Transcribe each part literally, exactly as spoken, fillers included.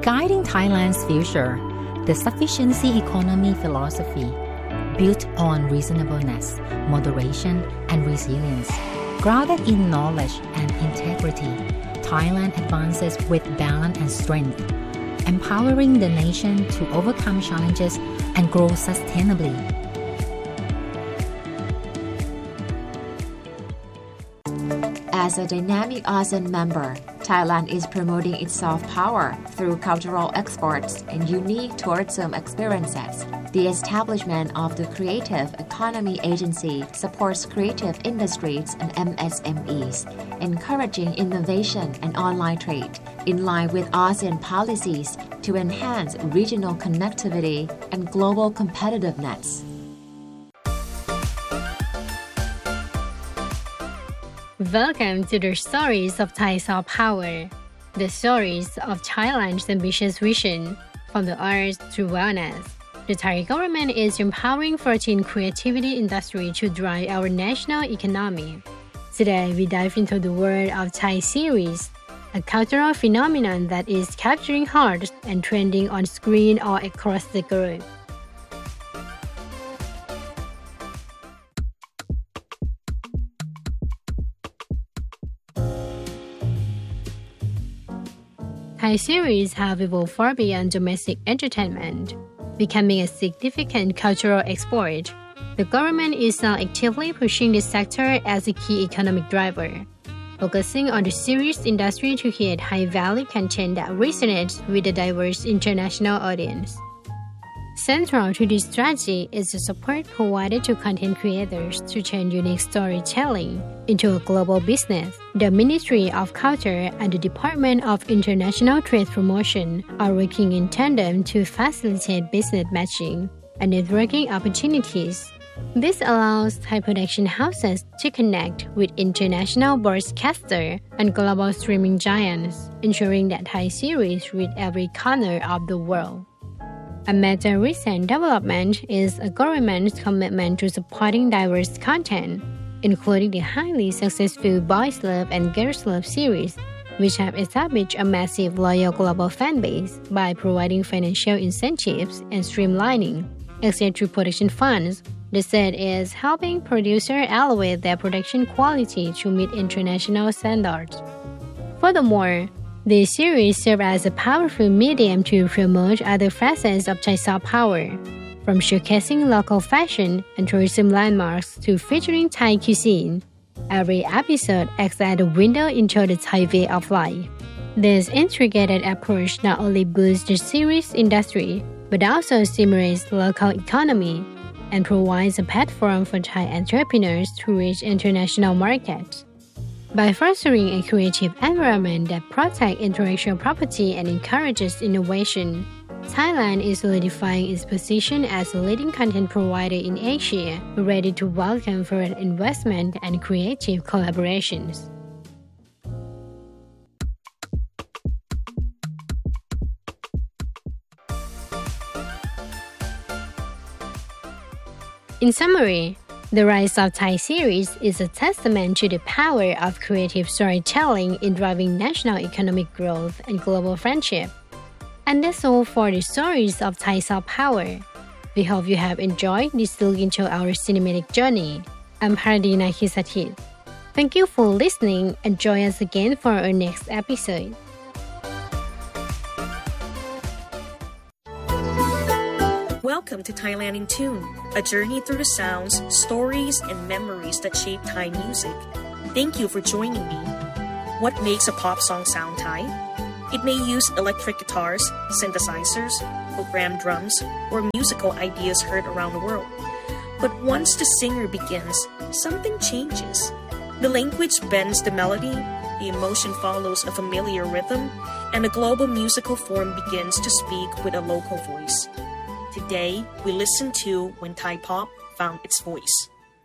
Guiding Thailand's future, the sufficiency economy philosophy, built on reasonableness, moderation, and resilience. Grounded in knowledge and integrity, Thailand advances with balance and strength, empowering the nation to overcome challenges and grow sustainably. As a dynamic ASEAN member, Thailand is promoting its soft power through cultural exports and unique tourism experiences. The establishment of the Creative Economy Agency supports creative industries and M S M Es, encouraging innovation and online trade, in line with ASEAN policies to enhance regional connectivity and global competitiveness. Welcome to the Stories of Thai Soft Power, the stories of Thailand's ambitious vision from the arts to wellness. The Thai government is empowering fourteen creativity industry to drive our national economy. Today, we dive into the world of Thai series, a cultural phenomenon that is capturing hearts and trending on screen all across the globe. Thai series have evolved far beyond domestic entertainment, becoming a significant cultural export. The government is now actively pushing this sector as a key economic driver, focusing on the series industry to create high-value content that resonates with a diverse international audience. Central to this strategy is the support provided to content creators to turn unique storytelling into a global business. The Ministry of Culture and the Department of International Trade Promotion are working in tandem to facilitate business matching and networking opportunities. This allows Thai production houses to connect with international broadcasters and global streaming giants, ensuring that Thai series reach every corner of the world. A major recent development is a government's commitment to supporting diverse content, including the highly successful Boys Love and Girls Love series, which have established a massive loyal global fan base by providing financial incentives and streamlining access to production funds. The set is helping producers elevate their production quality to meet international standards. Furthermore, the series serve as a powerful medium to promote other facets of Thai soft power, from showcasing local fashion and tourism landmarks to featuring Thai cuisine. Every episode acts as a window into the Thai way of life. This integrated approach not only boosts the series industry, but also stimulates the local economy and provides a platform for Thai entrepreneurs to reach international markets. By fostering a creative environment that protects intellectual property and encourages innovation, Thailand is solidifying its position as a leading content provider in Asia, ready to welcome foreign investment and creative collaborations. In summary, the rise of Thai series is a testament to the power of creative storytelling in driving national economic growth and global friendship. And that's all for the stories of Thai soft power. We hope you have enjoyed this look into our cinematic journey. I'm Paradina Kisatit. Thank you for listening and join us again for our next episode. Welcome to Thailand in Tune, a journey through the sounds, stories, and memories that shape Thai music. Thank you for joining me. What makes a pop song sound Thai? It may use electric guitars, synthesizers, programmed drums, or musical ideas heard around the world. But once the singer begins, something changes. The language bends the melody, the emotion follows a familiar rhythm, and the global musical form begins to speak with a local voice. Today, we listen to When Thai Pop Found Its Voice.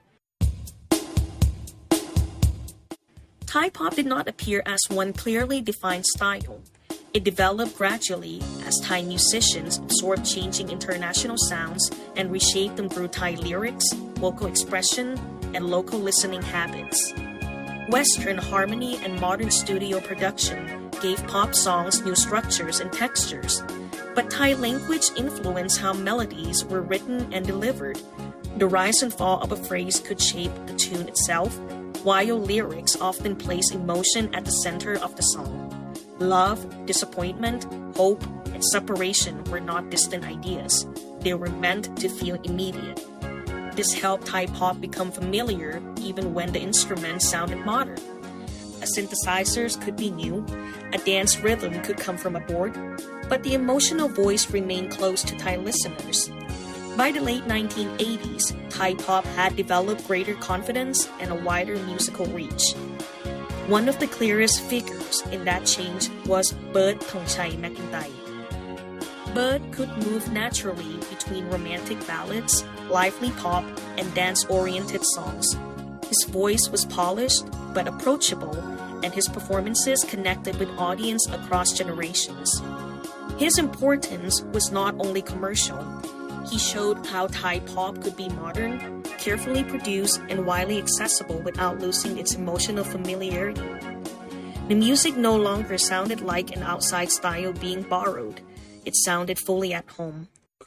Thai pop did not appear as one clearly defined style. It developed gradually as Thai musicians absorbed changing international sounds and reshaped them through Thai lyrics, vocal expression, and local listening habits. Western harmony and modern studio production gave pop songs new structures and textures, but Thai language influenced how melodies were written and delivered. The rise and fall of a phrase could shape the tune itself, while lyrics often place emotion at the center of the song. Love, disappointment, hope, and separation were not distant ideas. They were meant to feel immediate. This helped Thai pop become familiar even when the instruments sounded modern. A synthesizers could be new, a dance rhythm could come from a board, but the emotional voice remained close to Thai listeners. By the late nineteen eighties, Thai pop had developed greater confidence and a wider musical reach. One of the clearest figures in that change was Bert Thongchai McIntyre. Bert could move naturally between romantic ballads, lively pop, and dance-oriented songs. His voice was polished but approachable, and his performances connected with audience across generations. His importance was not only commercial. He showed how Thai pop could be modern, carefully produced, and widely accessible without losing its emotional familiarity. The music no longer sounded like an outside style being borrowed. It sounded fully at home.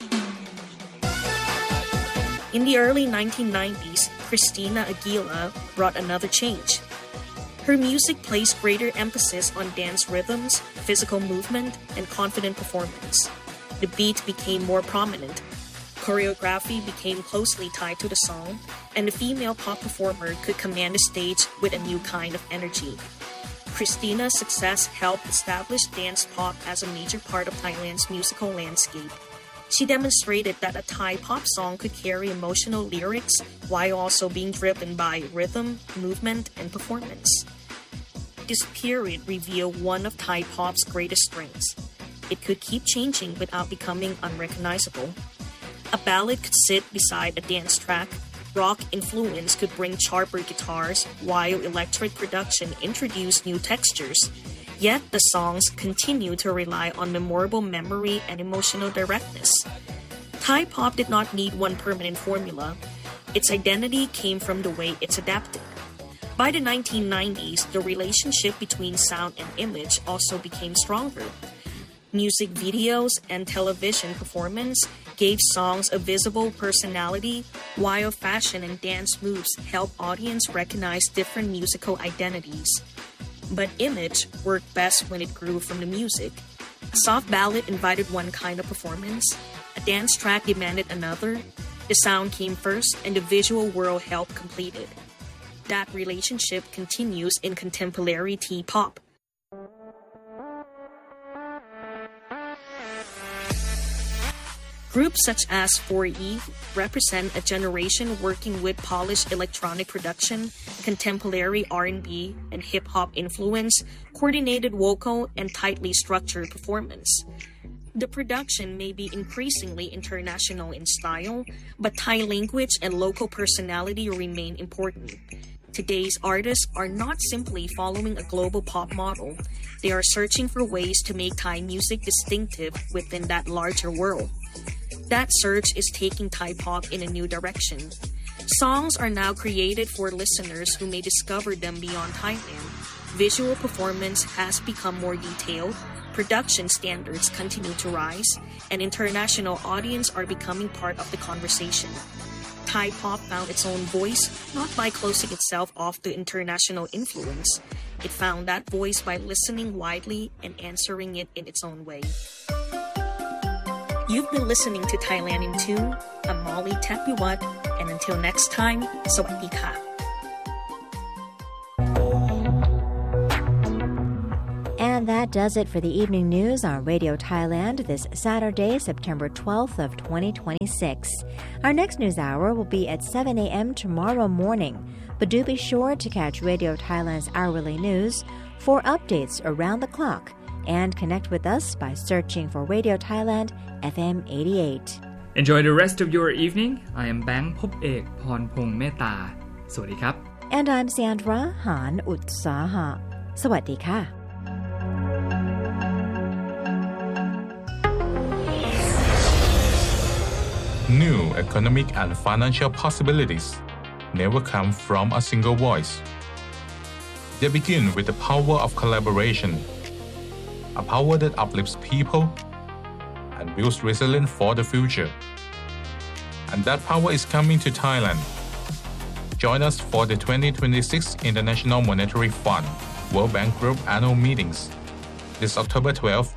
In the early nineteen nineties, Christina Aguilera brought another change. Her music placed greater emphasis on dance rhythms, physical movement, and confident performance. The beat became more prominent. Choreography became closely tied to the song, and the female pop performer could command the stage with a new kind of energy. Christina's success helped establish dance pop as a major part of Thailand's musical landscape. She demonstrated that a Thai pop song could carry emotional lyrics while also being driven by rhythm, movement, and performance. This period revealed one of Thai pop's greatest strengths. It could keep changing without becoming unrecognizable. A ballad could sit beside a dance track, rock influence could bring sharper guitars, while electric production introduced new textures. Yet the songs continue to rely on memorable memory and emotional directness. Thai pop did not need one permanent formula. Its identity came from the way it's adapted. By the nineteen nineties, the relationship between sound and image also became stronger. Music videos and television performance gave songs a visible personality, while fashion and dance moves helped audience recognize different musical identities. But image worked best when it grew from the music. A soft ballad invited one kind of performance, a dance track demanded another, the sound came first, and the visual world helped complete it. That relationship continues in contemporary T-pop. Groups such as four E represent a generation working with polished electronic production, contemporary R and B, and hip-hop influence, coordinated vocal, and tightly structured performance. The production may be increasingly international in style, but Thai language and local personality remain important. Today's artists are not simply following a global pop model. They are searching for ways to make Thai music distinctive within that larger world. That search is taking Thai pop in a new direction. Songs are now created for listeners who may discover them beyond Thailand. Visual performance has become more detailed, production standards continue to rise, and international audiences are becoming part of the conversation. Thai pop found its own voice not by closing itself off to international influence. It found that voice by listening widely and answering it in its own way. You've been listening to Thailand in Tune. I'm Molly Tapiwat, and until next time, สวัสดีค่ะ And that does it for the evening news on Radio Thailand this Saturday, September twelfth of twenty twenty-six. Our next news hour will be at seven a.m. tomorrow morning, but do be sure to catch Radio Thailand's hourly news for updates around the clock and connect with us by searching for Radio Thailand F M eighty-eight. Enjoy the rest of your evening. I am Bang Phop Ek Phornphong Meta. สวัสดีครับ And I'm Sandra Han Utsaha. สวัสดีค่ะ New economic and financial possibilities never come from a single voice. They begin with the power of collaboration, a power that uplifts people and builds resilience for the future. And that power is coming to Thailand. Join us for the twenty twenty-six International Monetary Fund World Bank Group annual meetings this October twelfth